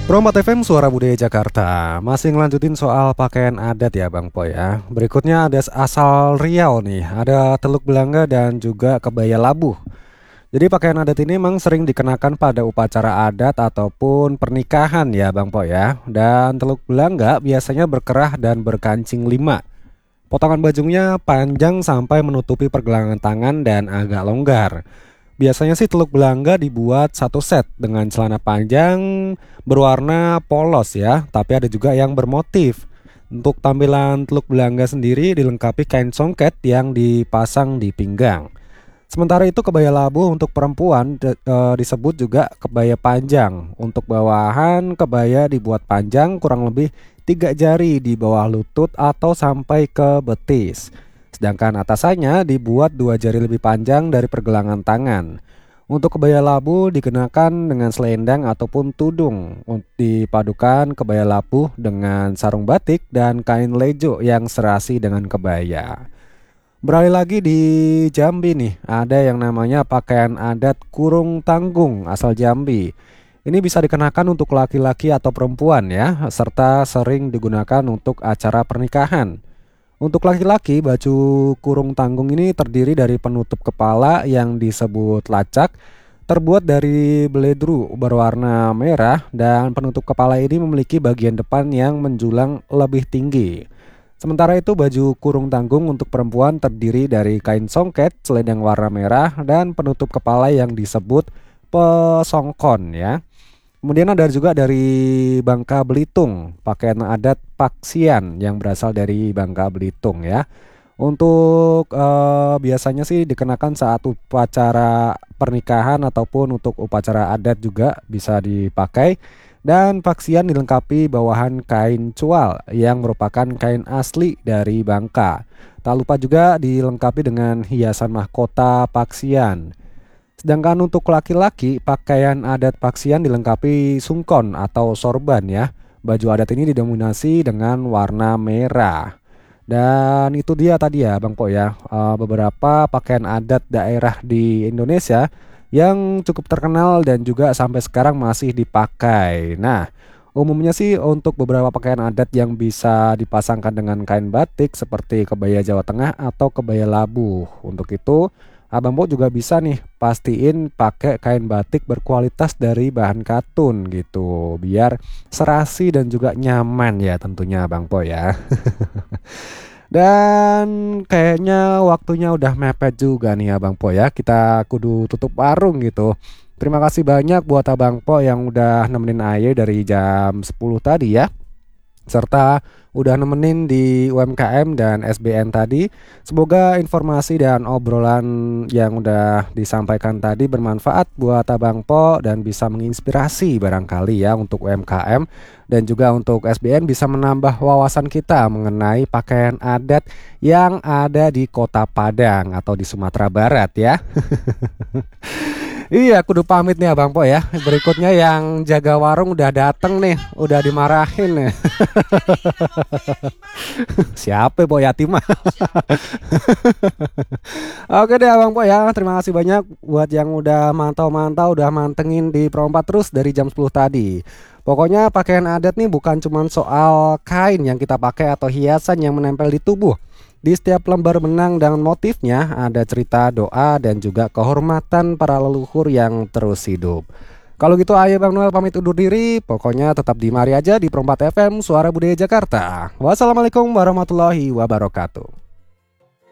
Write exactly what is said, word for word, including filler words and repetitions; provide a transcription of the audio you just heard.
Promat F M Suara Budaya Jakarta. Masih ngelanjutin soal pakaian adat ya Bang Po ya. Berikutnya ada asal Riau nih. Ada Teluk Belanga dan juga kebaya labuh. Jadi pakaian adat ini memang sering dikenakan pada upacara adat ataupun pernikahan ya Bang Po ya. Dan Teluk Belanga biasanya berkerah dan berkancing lima. Potongan bajunya panjang sampai menutupi pergelangan tangan dan agak longgar. Biasanya sih teluk belangga dibuat satu set dengan celana panjang berwarna polos ya, tapi ada juga yang bermotif. Untuk tampilan teluk belangga sendiri dilengkapi kain songket yang dipasang di pinggang. Sementara itu kebaya labuh untuk perempuan de- e, disebut juga kebaya panjang. Untuk bawahan kebaya dibuat panjang kurang lebih tiga jari di bawah lutut atau sampai ke betis. Sedangkan atasannya dibuat dua jari lebih panjang dari pergelangan tangan. Untuk kebaya labuh dikenakan dengan selendang ataupun tudung. Dipadukan kebaya labuh dengan sarung batik dan kain lejo yang serasi dengan kebaya. Beralih lagi di Jambi nih, ada yang namanya pakaian adat kurung tanggung asal Jambi. Ini bisa dikenakan untuk laki-laki atau perempuan ya, serta sering digunakan untuk acara pernikahan. Untuk laki-laki, baju kurung tanggung ini terdiri dari penutup kepala yang disebut lacak, terbuat dari beledru berwarna merah, dan penutup kepala ini memiliki bagian depan yang menjulang lebih tinggi. Sementara itu baju kurung tanggung untuk perempuan terdiri dari kain songket, selendang warna merah, dan penutup kepala yang disebut pesongkon ya. Kemudian ada juga dari Bangka Belitung, pakaian adat Paksian yang berasal dari Bangka Belitung ya. Untuk eh, biasanya sih dikenakan saat upacara pernikahan ataupun untuk upacara adat juga bisa dipakai. Dan Paksian dilengkapi bawahan kain cual yang merupakan kain asli dari Bangka. Tak lupa juga dilengkapi dengan hiasan mahkota Paksian. Sedangkan untuk laki-laki, pakaian adat Paksian dilengkapi sungkon atau sorban ya. Baju adat ini didominasi dengan warna merah. Dan itu dia tadi ya Bang Po ya, uh, beberapa pakaian adat daerah di Indonesia yang cukup terkenal dan juga sampai sekarang masih dipakai. Nah, umumnya sih untuk beberapa pakaian adat yang bisa dipasangkan dengan kain batik seperti kebaya Jawa Tengah atau kebaya labuh. Untuk itu Abang Po juga bisa nih pastiin pakai kain batik berkualitas dari bahan katun gitu, biar serasi dan juga nyaman ya tentunya Abang Po ya. Dan kayaknya waktunya udah mepet juga nih Abang Po ya, kita kudu tutup warung gitu. Terima kasih banyak buat Abang Po yang udah nemenin Aye dari jam sepuluh tadi ya, serta udah nemenin di U M K M dan S B N tadi. Semoga informasi dan obrolan yang udah disampaikan tadi bermanfaat buat Abang Po dan bisa menginspirasi barangkali ya untuk U M K M dan juga untuk S B N, bisa menambah wawasan kita mengenai pakaian adat yang ada di Kota Padang atau di Sumatera Barat ya. Iya, kudu pamit nih Abang Po ya. Berikutnya yang jaga warung udah dateng nih, udah dimarahin nih. Siapa Po Yatim mah? Oke deh Abang Po ya, terima kasih banyak buat yang udah mantau-mantau, udah mantengin di Pro empat terus dari jam sepuluh tadi. Pokoknya pakaian adat nih bukan cuma soal kain yang kita pakai atau hiasan yang menempel di tubuh. Di setiap lembar benang dan motifnya ada cerita, doa, dan juga kehormatan para leluhur yang terus hidup. Kalau gitu ayo Bang Noel pamit undur diri. Pokoknya tetap di mari aja di Pro empat F M Suara Budaya Jakarta. Wassalamualaikum warahmatullahi wabarakatuh.